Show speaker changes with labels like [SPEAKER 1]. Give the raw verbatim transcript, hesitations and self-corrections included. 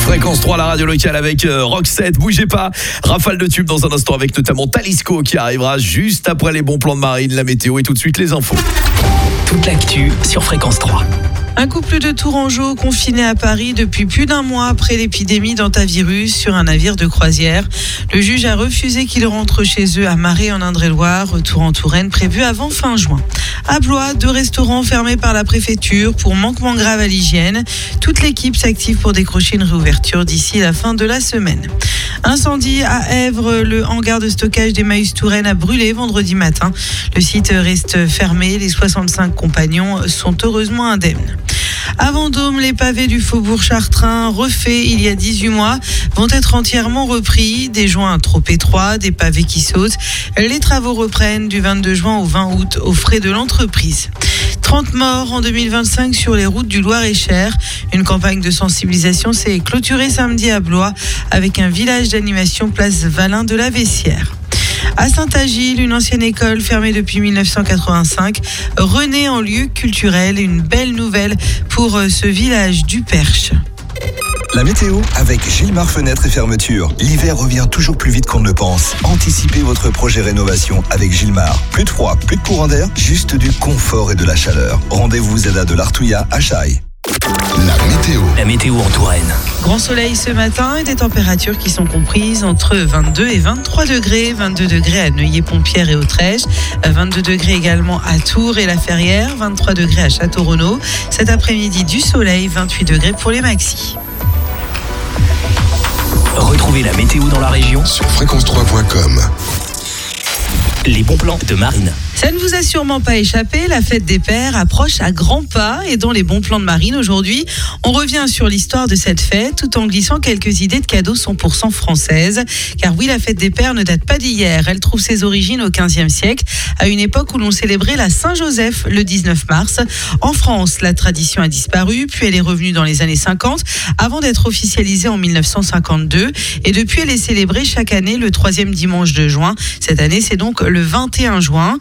[SPEAKER 1] Fréquence trois, la radio locale avec euh, Roxette, bougez pas. Rafale de tubes dans un instant avec notamment Talisco qui arrivera juste après les bons plans de Marine, la météo et tout de suite les infos.
[SPEAKER 2] Toute l'actu sur Fréquence trois.
[SPEAKER 3] Un couple de Tourangeaux confiné à Paris depuis plus d'un mois après l'épidémie d'hantavirus sur un navire de croisière. Le juge a refusé qu'ils rentrent chez eux à Marais en Indre-et-Loire, retour en Touraine prévu avant fin juin. À Blois, deux restaurants fermés par la préfecture pour manquement grave à l'hygiène. Toute l'équipe s'active pour décrocher une réouverture d'ici la fin de la semaine. Incendie à Èvres, le hangar de stockage d'Emmaüs Touraine a brûlé vendredi matin. Le site reste fermé, les soixante-cinq compagnons sont heureusement indemnes. À Vendôme, les pavés du faubourg Chartrain, refaits il y a dix-huit mois, vont être entièrement repris. Des joints trop étroits, des pavés qui sautent. Les travaux reprennent du vingt-deux juin au vingt août aux frais de l'entreprise. trente morts en deux mille vingt-cinq sur les routes du Loir-et-Cher. Une campagne de sensibilisation s'est clôturée samedi à Blois avec un village d'animation place Valin de la Vessière. À Saint-Agile, une ancienne école fermée depuis mille neuf cent quatre-vingt-cinq, renaît en lieu culturel. Une belle nouvelle pour ce village du Perche.
[SPEAKER 4] La météo avec Gilmar Fenêtres et Fermetures. L'hiver revient toujours plus vite qu'on ne le pense. Anticipez votre projet rénovation avec Gilmar. Plus de froid, plus de courant d'air, juste du confort et de la chaleur. Rendez-vous Zeda de l'Artouilla à Chaille.
[SPEAKER 5] La météo.
[SPEAKER 2] La météo en Touraine.
[SPEAKER 3] Grand soleil ce matin et des températures qui sont comprises entre vingt-deux et vingt-trois degrés. vingt-deux degrés à Neuilly-Pont-Pierre et Autrèche. vingt-deux degrés également à Tours et La Ferrière. vingt-trois degrés à Château-Renaud. Cet après-midi du soleil, vingt-huit degrés pour les maxis.
[SPEAKER 2] Retrouvez la météo dans la région
[SPEAKER 5] Sur fréquence trois point com.
[SPEAKER 2] Les bons plans de Marine.
[SPEAKER 3] Ça ne vous a sûrement pas échappé, la fête des pères approche à grands pas et dans les bons plans de Marine aujourd'hui, on revient sur l'histoire de cette fête tout en glissant quelques idées de cadeaux cent pour cent françaises. Car oui, la fête des pères ne date pas d'hier, elle trouve ses origines au quinzième siècle, à une époque où l'on célébrait la Saint-Joseph le dix-neuf mars. En France, la tradition a disparu, puis elle est revenue dans les années cinquante, avant d'être officialisée en mille neuf cent cinquante-deux. Et depuis, elle est célébrée chaque année le troisième dimanche de juin. Cette année, c'est donc le vingt et un juin.